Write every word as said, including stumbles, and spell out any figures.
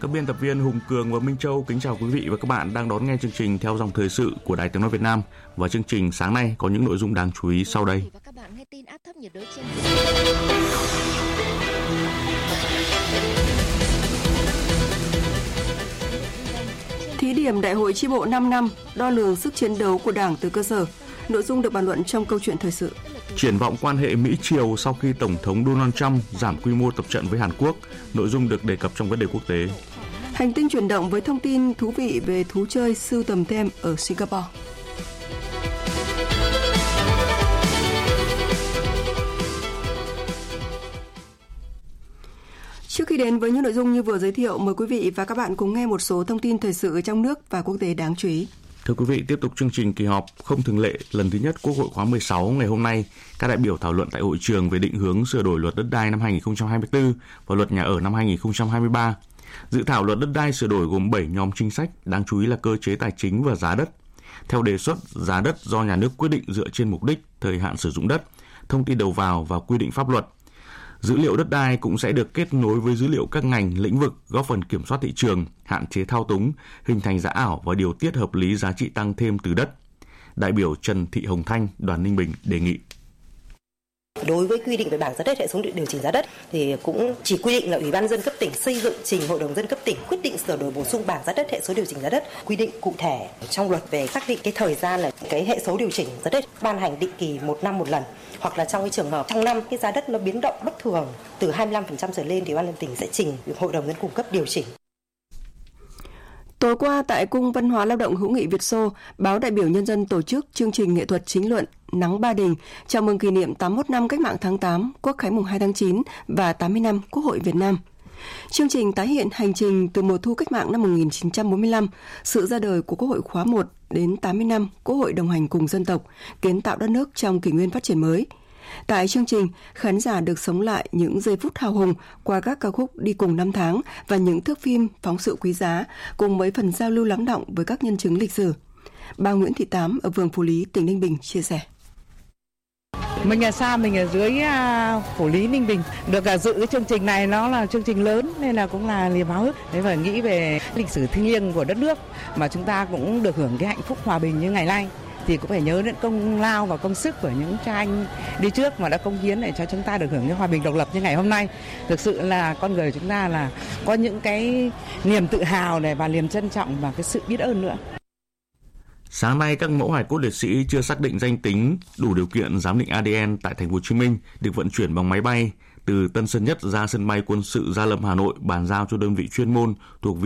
Các biên tập viên Hùng Cường và Minh Châu kính chào quý vị và các bạn đang đón nghe chương trình theo dòng thời sự của Đài Tiếng nói Việt Nam. Và chương trình sáng nay có những nội dung đáng chú ý sau đây. Thí điểm Đại hội chi bộ năm năm, đo lường sức chiến đấu của Đảng từ cơ sở. Nội dung được bàn luận trong câu chuyện thời sự. Triển vọng quan hệ Mỹ-Triều sau khi Tổng thống Donald Trump giảm quy mô tập trận với Hàn Quốc. Nội dung được đề cập trong vấn đề quốc tế. Hành tinh chuyển động với thông tin thú vị về thú chơi sưu tầm tem ở Singapore. Trước khi đến với những nội dung như vừa giới thiệu, mời quý vị và các bạn cùng nghe một số thông tin thời sự trong nước và quốc tế đáng chú ý. Thưa quý vị, tiếp tục chương trình kỳ họp không thường lệ lần thứ nhất Quốc hội khóa mười sáu ngày hôm nay, các đại biểu thảo luận tại hội trường về định hướng sửa đổi luật đất đai năm hai nghìn không trăm hai mươi tư và luật nhà ở năm hai nghìn không trăm hai mươi ba. Dự thảo luật đất đai sửa đổi gồm bảy nhóm chính sách, đáng chú ý là cơ chế tài chính và giá đất. Theo đề xuất, giá đất do nhà nước quyết định dựa trên mục đích, thời hạn sử dụng đất, thông tin đầu vào và quy định pháp luật. Dữ liệu đất đai cũng sẽ được kết nối với dữ liệu các ngành, lĩnh vực, góp phần kiểm soát thị trường, hạn chế thao túng, hình thành giá ảo và điều tiết hợp lý giá trị tăng thêm từ đất. Đại biểu Trần Thị Hồng Thanh, đoàn Ninh Bình đề nghị. Đối với quy định về bảng giá đất, hệ thống điều chỉnh giá đất thì cũng chỉ quy định là Ủy ban nhân dân cấp tỉnh xây dựng trình Hội đồng nhân dân cấp tỉnh quyết định sửa đổi bổ sung bảng giá đất, hệ số điều chỉnh giá đất, quy định cụ thể trong luật về xác định cái thời gian là cái hệ số điều chỉnh giá đất ban hành định kỳ một năm một lần, hoặc là trong cái trường hợp trong năm cái giá đất nó biến động bất thường từ hai mươi lăm phần trăm trở lên thì Ủy ban nhân dân tỉnh sẽ trình Hội đồng nhân dân cung cấp điều chỉnh. Tối qua tại Cung Văn hóa Lao động Hữu nghị Việt Xô, Báo Đại biểu Nhân dân tổ chức chương trình nghệ thuật chính luận Nắng Ba Đình chào mừng kỷ niệm tám mươi mốt năm Cách mạng tháng tám, Quốc khánh mùng hai tháng chín và tám mươi năm Quốc hội Việt Nam. Chương trình tái hiện hành trình từ mùa thu cách mạng năm một nghìn chín trăm bốn mươi lăm, sự ra đời của Quốc hội khóa một đến tám mươi năm Quốc hội đồng hành cùng dân tộc, kiến tạo đất nước trong kỷ nguyên phát triển mới. Tại chương trình, khán giả được sống lại những giây phút hào hùng qua các ca khúc Đi cùng năm tháng và những thước phim phóng sự quý giá, cùng với phần giao lưu lắng động với các nhân chứng lịch sử. Bà Nguyễn Thị Tám ở phường Phú Lý, tỉnh Ninh Bình chia sẻ. Mình ở xa, mình ở dưới Phú Lý, Ninh Bình. Được dự cái chương trình này, nó là chương trình lớn nên là cũng là niềm háo hức. Thế và nghĩ về lịch sử thiêng liêng của đất nước mà chúng ta cũng được hưởng cái hạnh phúc hòa bình như ngày nay. Thì cũng phải nhớ đến công lao và công sức của những cha anh đi trước mà đã cống hiến để cho chúng ta được hưởng cái hòa bình độc lập như ngày hôm nay. Thực sự là con người chúng ta là có những cái niềm tự hào này và niềm trân trọng và cái sự biết ơn nữa. Sáng nay, các mẫu hài cốt liệt sĩ chưa xác định danh tính đủ điều kiện giám định a đê en tại thành phố Hồ Chí Minh được vận chuyển bằng máy bay từ Tân Sơn Nhất ra sân bay quân sự Gia Lâm, Hà Nội, bàn giao cho đơn vị chuyên môn thuộc